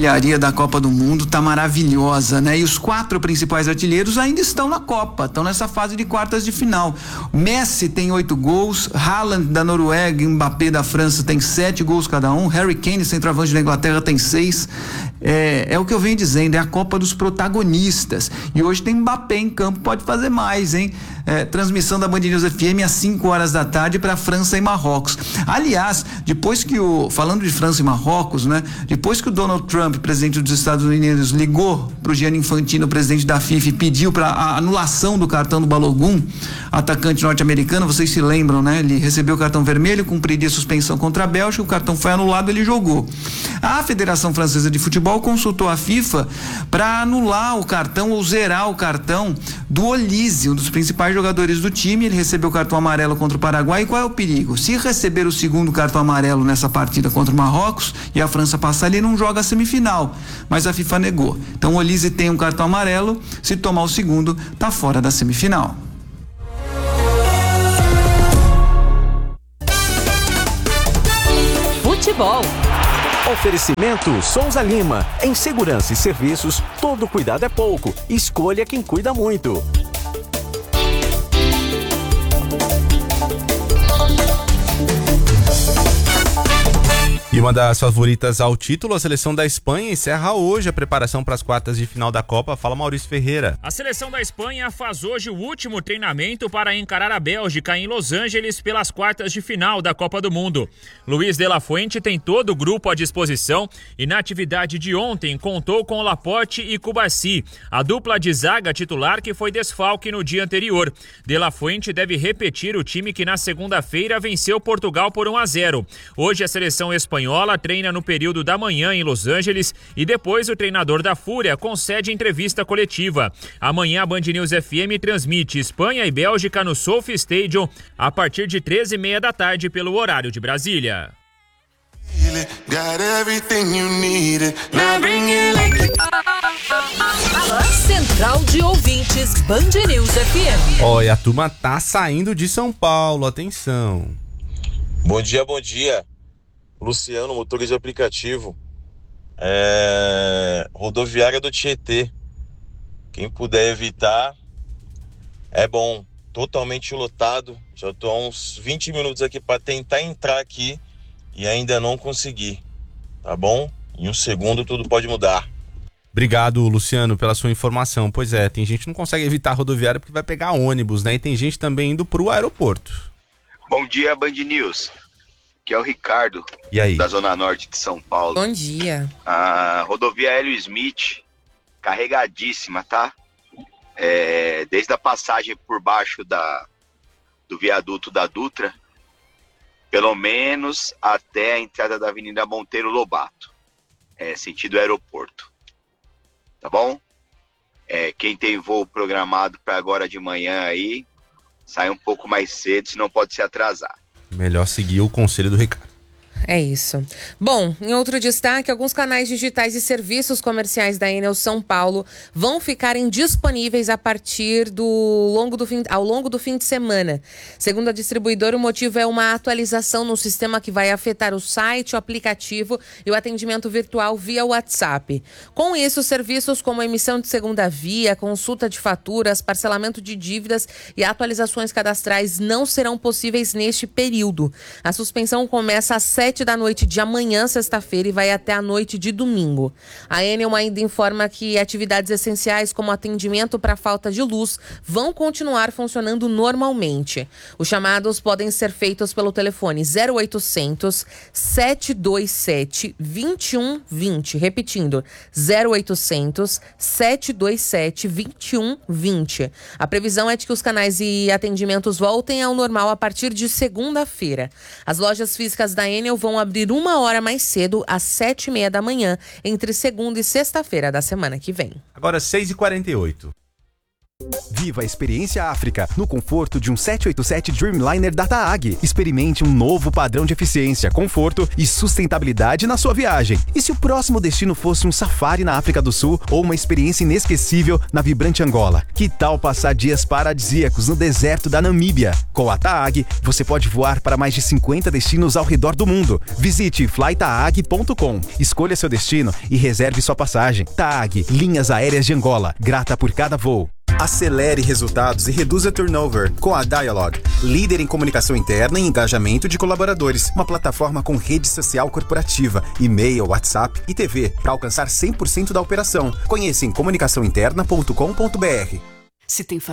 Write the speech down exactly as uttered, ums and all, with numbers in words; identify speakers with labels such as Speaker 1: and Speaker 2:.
Speaker 1: artilharia da Copa do Mundo tá maravilhosa, né? E os quatro principais artilheiros ainda estão na Copa, estão nessa fase de quartas de final. Messi tem oito gols, Haaland da Noruega e Mbappé da França tem sete gols cada um, Harry Kane, centroavante da Inglaterra, tem seis. É, é o que eu venho dizendo, é a Copa dos protagonistas. E hoje tem Mbappé em campo, pode fazer mais, hein? É, transmissão da Band News F M às cinco horas da tarde para França e Marrocos. Aliás, depois que o, falando de França e Marrocos, né? Depois que o Donald Trump, presidente dos Estados Unidos, ligou pro Gianni Infantino, presidente da FIFA, e pediu para a anulação do cartão do Balogun, atacante norte-americano, vocês se lembram, né? Ele recebeu o cartão vermelho, cumpriria suspensão contra a Bélgica, o cartão foi anulado, ele jogou. A Federação Francesa de Futebol consultou a FIFA para anular o cartão ou zerar o cartão do Olise, um dos principais jogadores do time. Ele recebeu o cartão amarelo contra o Paraguai. E qual é o perigo? Se receber o segundo cartão amarelo nessa partida contra o Marrocos e a França passar, ele não joga a semifinal, mas a FIFA negou. Então o Olise tem um cartão amarelo, se tomar o segundo, tá fora da semifinal.
Speaker 2: Futebol.
Speaker 3: Oferecimento Souza Lima. Em segurança e serviços, todo cuidado é pouco. Escolha quem cuida muito.
Speaker 4: E uma das favoritas ao título, a seleção da Espanha encerra hoje a preparação para as quartas de final da Copa. Fala, Maurício Ferreira.
Speaker 5: A seleção da Espanha faz hoje o último treinamento para encarar a Bélgica em Los Angeles pelas quartas de final da Copa do Mundo. Luiz de la Fuente tem todo o grupo à disposição e na atividade de ontem contou com Laporte e Cubarsí, a dupla de zaga titular que foi desfalque no dia anterior. De la Fuente deve repetir o time que na segunda-feira venceu Portugal por um a zero. Hoje a seleção espanhola treina no período da manhã em Los Angeles e depois o treinador da Fúria concede entrevista coletiva. Amanhã a Band News F M transmite Espanha e Bélgica no Sophie Stadium a partir de treze e meia da tarde pelo horário de Brasília.
Speaker 2: Central de Ouvintes Band News F M.
Speaker 4: Olha, a turma tá saindo de São Paulo, atenção.
Speaker 6: Bom dia, bom dia. Luciano, motorista de aplicativo, é... rodoviária do Tietê. Quem puder evitar, é bom. Totalmente lotado. Já estou há uns vinte minutos aqui para tentar entrar aqui e ainda não consegui. Tá bom? Em um segundo tudo pode mudar.
Speaker 4: Obrigado, Luciano, pela sua informação. Pois é, tem gente que não consegue evitar a rodoviária porque vai pegar ônibus, né? E tem gente também indo pro aeroporto.
Speaker 7: Bom dia, Band News. Que é o Ricardo,
Speaker 4: e aí?
Speaker 7: Da Zona Norte de São Paulo.
Speaker 8: Bom dia.
Speaker 7: A rodovia Hélio Smith, carregadíssima, tá? É, desde a passagem por baixo da, do viaduto da Dutra, pelo menos até a entrada da Avenida Monteiro Lobato, é, sentido aeroporto. Tá bom? É, quem tem voo programado para agora de manhã aí, sai um pouco mais cedo, senão pode se atrasar.
Speaker 4: Melhor seguir o conselho do Ricardo.
Speaker 8: É isso. Bom, em outro destaque, alguns canais digitais e serviços comerciais da Enel São Paulo vão ficar indisponíveis a partir do longo do fim, ao longo do fim de semana. Segundo a distribuidora, o motivo é uma atualização no sistema que vai afetar o site, o aplicativo e o atendimento virtual via WhatsApp. Com isso, serviços como emissão de segunda via, consulta de faturas, parcelamento de dívidas e atualizações cadastrais não serão possíveis neste período. A suspensão começa às sete da noite de amanhã, sexta-feira, e vai até a noite de domingo. A Enel ainda informa que atividades essenciais como atendimento para falta de luz vão continuar funcionando normalmente. Os chamados podem ser feitos pelo telefone zero oitocentos, sete dois sete, dois um dois zero, repetindo, zero oitocentos, sete dois sete, dois um dois zero. A previsão é de que os canais e atendimentos voltem ao normal a partir de segunda-feira. As lojas físicas da Enel vão abrir uma hora mais cedo, às sete e meia da manhã, entre segunda e sexta-feira da semana que vem.
Speaker 4: Agora, seis e quarenta e oito.
Speaker 9: Viva a experiência África no conforto de um sete oito sete Dreamliner da TAAG. Experimente um novo padrão de eficiência, conforto e sustentabilidade na sua viagem. E se o próximo destino fosse um safari na África do Sul ou uma experiência inesquecível na vibrante Angola? Que tal passar dias paradisíacos no deserto da Namíbia? Com a TAAG, você pode voar para mais de cinquenta destinos ao redor do mundo. Visite fly taag ponto com. Escolha seu destino e reserve sua passagem. TAAG, Linhas Aéreas de Angola. Grata por cada voo.
Speaker 10: Acelere resultados e reduza turnover com a Dialog, líder em comunicação interna e engajamento de colaboradores. Uma plataforma com rede social corporativa, e-mail, WhatsApp e T V para alcançar cem por cento da operação. Conheça em comunicação interna ponto com ponto br.
Speaker 11: Se tem